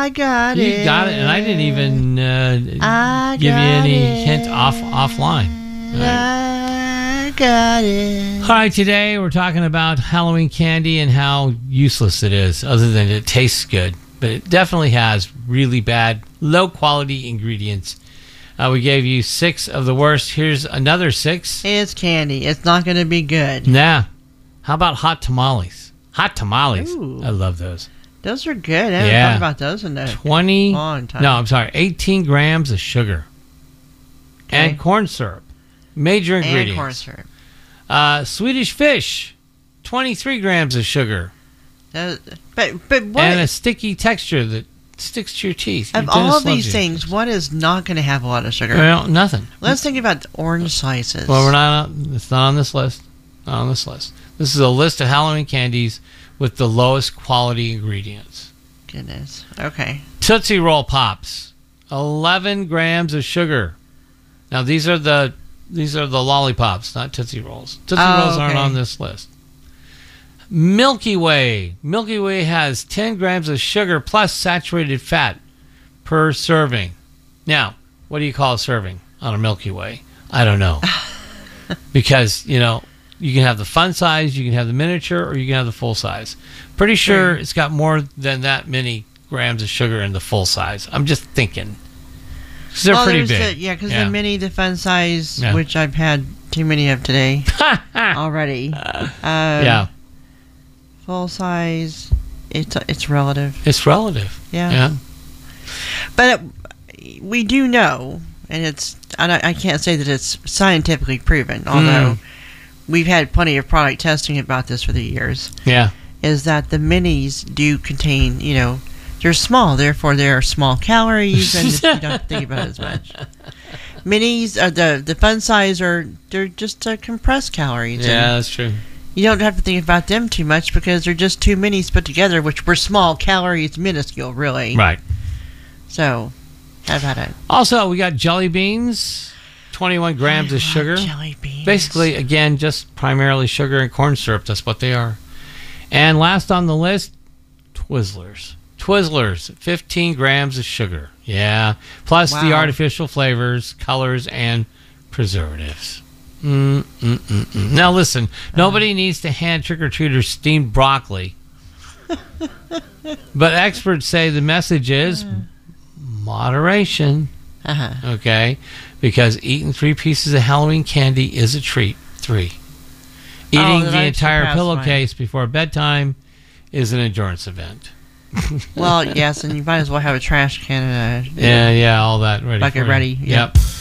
I got it. You got it, and I didn't even give you any hint offline. I got it. All right, today we're talking about Halloween candy and how useless it is, other than it tastes good. But it definitely has really bad, low-quality ingredients. We gave you 6 of the worst. Here's another 6. It's candy. It's not going to be good. Nah. How about hot tamales? Hot tamales. Ooh. I love those. Those are good. I haven't thought about those in a long time. No, I'm sorry. 18 grams of sugar. Okay. And corn syrup. Major ingredients. And corn syrup. Swedish fish. 23 grams of sugar. But what? And a sticky texture that sticks to your teeth. Of all of these things, what is not going to have a lot of sugar? Well, nothing. Let's think about orange slices. Well, it's not on this list. Not on this list. This is a list of Halloween candies with the lowest quality ingredients. Goodness. Okay. Tootsie Roll Pops. 11 grams of sugar. Now these are the lollipops, not Tootsie Rolls. Tootsie Rolls aren't on this list. Milky Way. Milky Way has 10 grams of sugar plus saturated fat per serving. Now, what do you call a serving on a Milky Way? I don't know. Because, you can have the fun size, you can have the miniature, or you can have the full size. Pretty sure it's got more than that many grams of sugar in the full size. I'm just thinking. Because they're pretty big. The fun size, which I've had too many of today already. Full size, it's relative. It's relative. Yeah. But we do know, and I can't say that it's scientifically proven, although we've had plenty of product testing about this for the years. Yeah. Is that the minis do contain, they're small, therefore there are small calories, and you don't think about it as much. Minis, the fun size, they're just compressed calories. Yeah, that's true. You don't have to think about them too much because they're just 2 minis put together, which were small calories, minuscule, really. Right. So, how about it? Also, we got jelly beans, 21 grams of sugar. Jelly beans. Basically, again, just primarily sugar and corn syrup. That's what they are. And last on the list, Twizzlers. Twizzlers, 15 grams of sugar. Yeah. Plus the artificial flavors, colors, and preservatives. Now listen, nobody needs to hand trick-or-treaters steamed broccoli. But experts say the message is moderation. Okay? Because eating 3 pieces of Halloween candy is a treat. 3. Eating the entire pillowcase before bedtime is an endurance event. Well, yes, and you might as well have a trash can and all that ready. Bucket ready. Yep.